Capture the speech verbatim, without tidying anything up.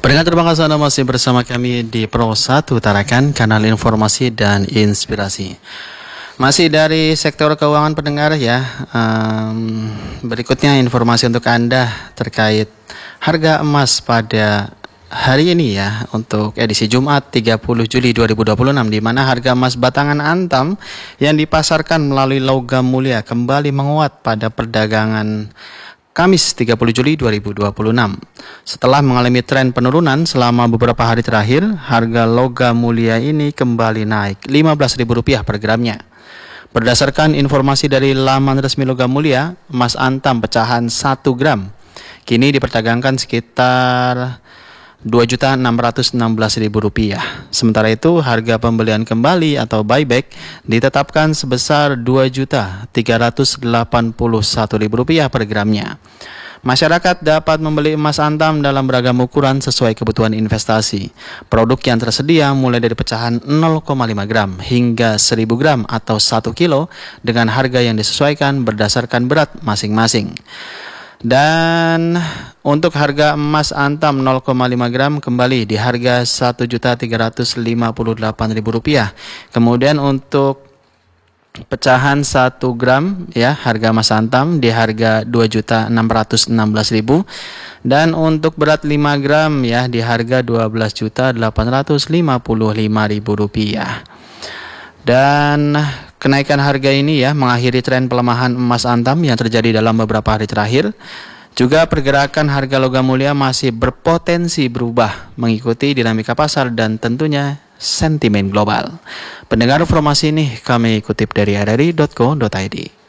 Pendengar terima kasih Anda masih bersama kami di Pro satu Tarakan, kanal informasi dan inspirasi. Masih dari sektor keuangan pendengar ya. um, Berikutnya informasi untuk Anda terkait harga emas pada hari ini ya, untuk edisi Jumat tiga puluh Juli dua ribu dua puluh enam, di mana harga emas batangan Antam yang dipasarkan melalui Logam Mulia kembali menguat pada perdagangan Kamis tiga puluh Juli dua ribu dua puluh enam. Setelah mengalami tren penurunan selama beberapa hari terakhir, harga Logam Mulia ini kembali naik lima belas ribu rupiah per gramnya. Berdasarkan informasi dari laman resmi Logam Mulia, emas Antam pecahan satu gram kini diperdagangkan sekitar dua juta enam ratus enam belas ribu rupiah. Sementara itu, harga pembelian kembali atau buyback ditetapkan sebesar dua juta tiga ratus delapan puluh satu ribu rupiah per gramnya. Masyarakat dapat membeli emas Antam dalam beragam ukuran sesuai kebutuhan investasi. Produk yang tersedia mulai dari pecahan nol koma lima gram hingga seribu gram atau satu kilo dengan harga yang disesuaikan berdasarkan berat masing-masing. Dan untuk harga emas Antam nol koma lima gram kembali di harga satu juta tiga ratus lima puluh delapan ribu rupiah. Kemudian untuk pecahan satu gram ya, harga emas Antam di harga dua juta enam ratus enam belas ribu, dan untuk berat lima gram ya di harga dua belas juta delapan ratus lima puluh lima ribu rupiah. Dan kenaikan harga ini ya mengakhiri tren pelemahan emas Antam yang terjadi dalam beberapa hari terakhir. Juga pergerakan harga Logam Mulia masih berpotensi berubah mengikuti dinamika pasar dan tentunya sentimen global. Pendengar, informasi ini kami kutip dari r r i titik co titik i d.